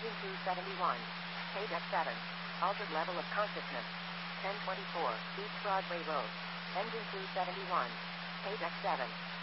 Engine 271. Page X7. Altered level of consciousness. 1024. East Broadway Road. Engine 271. Page X7.